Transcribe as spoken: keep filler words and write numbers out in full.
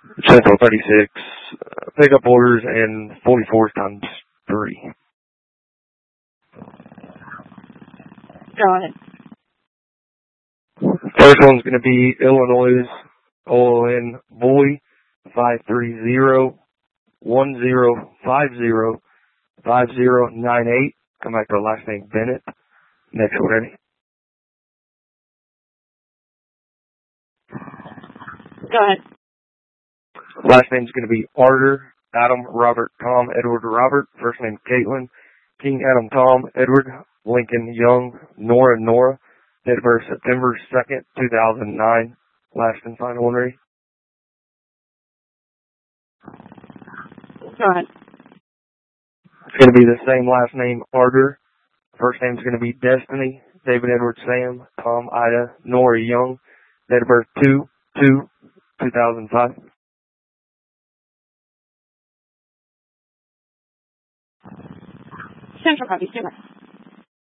Central thirty-six, uh, pickup orders and forty-four times three. Go ahead. First one's going to be Illinois O L N Boy five three zero one zero five zero five zero nine eight. Come back to our last name Bennett. Next one, ready? Go ahead. Last name's going to be Arter, Adam, Robert, Tom, Edward, Robert. First name Caitlin, King, Adam, Tom, Edward, Lincoln, Young, Nora, Nora. Date of birth September second, two thousand nine. Last and final one, ready? Go ahead. It's going to be the same last name, Arter. First name's going to be Destiny, David, Edward, Sam, Tom, Ida, Nora, Young. Date of birth two two two thousand five. Central copy, super.